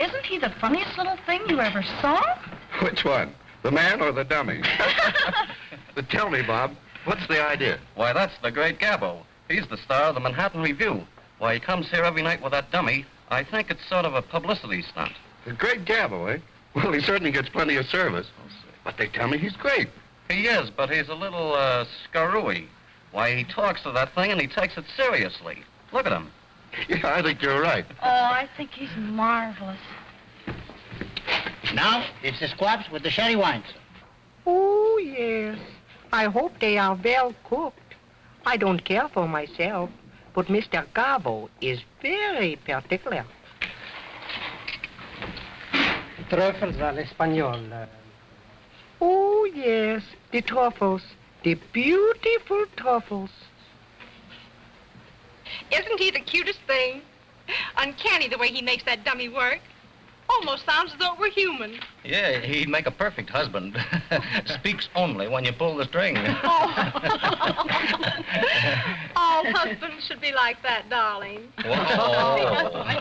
Isn't he the funniest little thing you ever saw? Which one? The man or the dummy? But tell me, Bob, what's the idea? Why, that's the great Gabbo. He's the star of the Manhattan Review. Why, he comes here every night with that dummy. I think it's sort of a publicity stunt. The great Gabbo, eh? Well, he certainly gets plenty of service. But they tell me he's great. He is, but he's a little, screwy. Why, he talks to that thing and he takes it seriously. Look at him. Yeah, I think you're right. Oh, I think he's marvelous. Now, it's the squabs with the sherry wines. Oh, yes. I hope they are well cooked. I don't care for myself, but Mr. Gabo is very particular. Truffles à l'espagnol. Oh, yes, the truffles. The beautiful truffles. Isn't he the cutest thing? Uncanny the way he makes that dummy work. Almost sounds as though it were human. Yeah, he'd make a perfect husband. Speaks only when you pull the string. All husbands should be like that, darling. Whoa.